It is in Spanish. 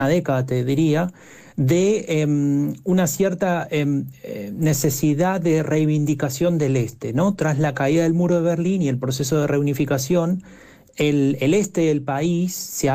década, te diría, de una cierta necesidad de reivindicación del este, ¿no? Tras la caída del muro de Berlín y el proceso de reunificación, el este del país se